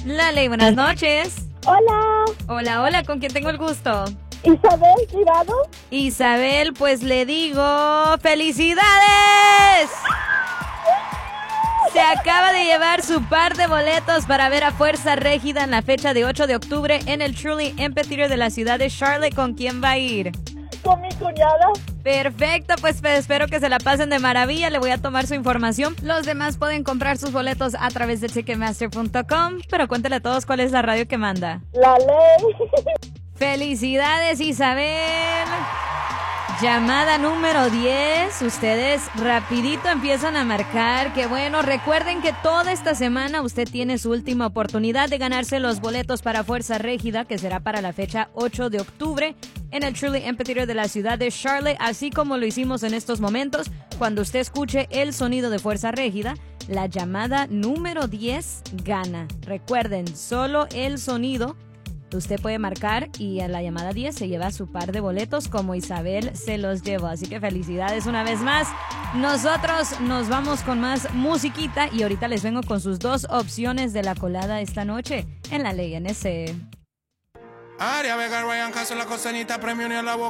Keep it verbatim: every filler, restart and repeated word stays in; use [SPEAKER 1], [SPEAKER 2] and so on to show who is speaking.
[SPEAKER 1] La Ley, buenas noches.
[SPEAKER 2] Hola.
[SPEAKER 1] Hola, hola, ¿con quién tengo el gusto?
[SPEAKER 2] Isabel Tirado.
[SPEAKER 1] Isabel, pues le digo ¡felicidades! Se acaba de llevar su par de boletos para ver a Fuerza Régida en la fecha de ocho de octubre en el Truly Amphitheater de la ciudad de Charlotte. ¿Con quién va a ir?
[SPEAKER 2] Con mi cuñada.
[SPEAKER 1] Perfecto, pues espero que se la pasen de maravilla. Le voy a tomar su información. Los demás pueden comprar sus boletos a través de ticketmaster punto com. Pero cuéntale a todos cuál es la radio que manda.
[SPEAKER 2] La Ley.
[SPEAKER 1] ¡Felicidades, Isabel! Llamada número diez. Ustedes rapidito empiezan a marcar. Que bueno, recuerden que toda esta semana usted tiene su última oportunidad de ganarse los boletos para Fuerza Régida, que será para la fecha ocho de octubre en el Truly Amphitheater de la ciudad de Charlotte, así como lo hicimos en estos momentos. Cuando usted escuche el sonido de Fuerza Régida, la llamada número diez gana. Recuerden, solo el sonido. Usted puede marcar y a la llamada diez se lleva su par de boletos como Isabel se los llevó. Así que felicidades una vez más. Nosotros nos vamos con más musiquita y ahorita les vengo con sus dos opciones de la colada esta noche en La Ley N C.
[SPEAKER 3] Aria Vega, Ryan Castro, la costanita, premio ni a la boca.